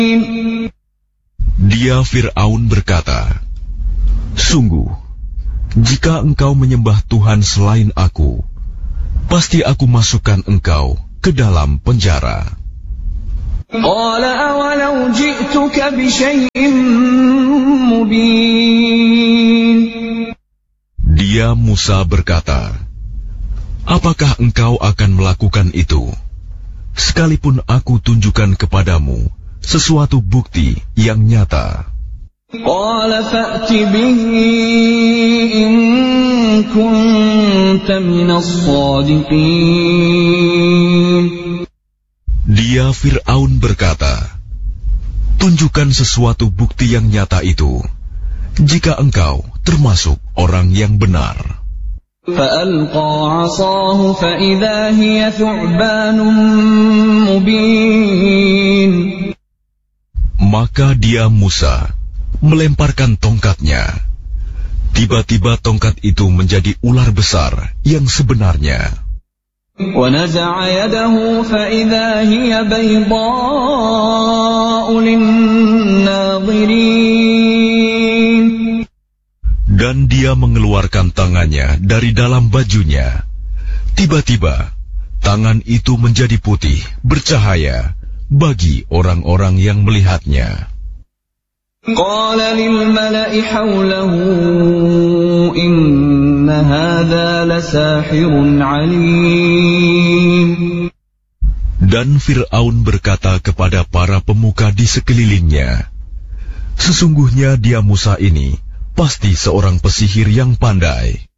Dia Fir'aun berkata, "Sungguh, jika engkau menyembah Tuhan selain aku, pasti aku masukkan engkau ke dalam penjara." Qala awalau ji'tuka bisyai'in mubin. Dia Musa berkata, "Apakah engkau akan melakukan itu, sekalipun aku tunjukkan kepadamu sesuatu bukti yang nyata?" Qala fa'ti bihi in kunta minas shadiqin. Dia Fir'aun berkata, "Tunjukkan sesuatu bukti yang nyata itu, jika engkau termasuk orang yang benar." فَأَلْقَى عَصَاهُ فَإِذَا هِيَ ثُعْبَانٌ مُبِينٌ. Maka dia Musa melemparkan tongkatnya. Tiba-tiba tongkat itu menjadi ular besar yang sebenarnya. وَنَزَعَ يَدَهُ فَإِذَا هِيَ بَيْضَاءُ لِلنَّاظِرِينَ. Dan dia mengeluarkan tangannya dari dalam bajunya. Tiba-tiba, tangan itu menjadi putih, bercahaya bagi orang-orang yang melihatnya. قَالَ لِلْمَلَإِ حَوْلَهُ إِنَّ هَذَا لَسَاحِرٌ عَلِيمٌ. Dan Fir'aun berkata kepada para pemuka di sekelilingnya, "Sesungguhnya dia Musa ini pasti seorang pesihir yang pandai."